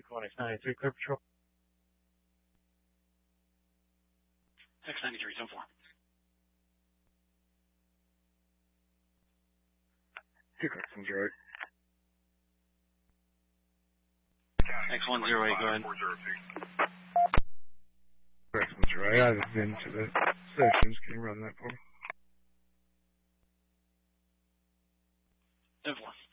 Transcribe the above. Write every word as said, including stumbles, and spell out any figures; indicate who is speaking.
Speaker 1: Vehicle X ninety-three, clear patrol.
Speaker 2: X ninety-three, ten four.
Speaker 1: Two clicks from zero eight.
Speaker 2: X one zero eight, go ahead.
Speaker 1: X one zero eight, I've been to the stations. Can you run that for me?
Speaker 2: ten four.